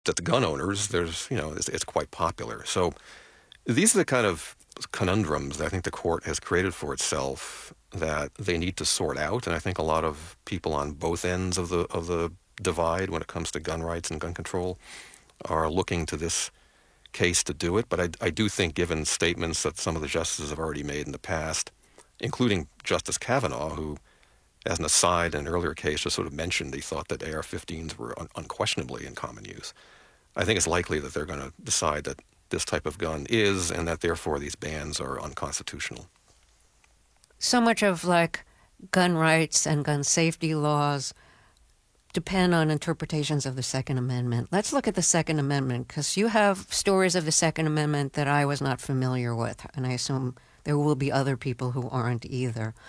that the gun owners, it's quite popular. So these are the kind of conundrums that I think the court has created for itself that they need to sort out. And I think a lot of people on both ends of the divide when it comes to gun rights and gun control are looking to this case to do it. But I do think, given statements that some of the justices have already made in the past, including Justice Kavanaugh, who, as an aside in an earlier case, just sort of mentioned he thought that AR-15s were unquestionably in common use. I think it's likely that they're going to decide that this type of gun is, and that therefore these bans are unconstitutional. So much of gun rights and gun safety laws depend on interpretations of the Second Amendment. Let's look at the Second Amendment, because you have stories of the Second Amendment that I was not familiar with, and I assume there will be other people who aren't either.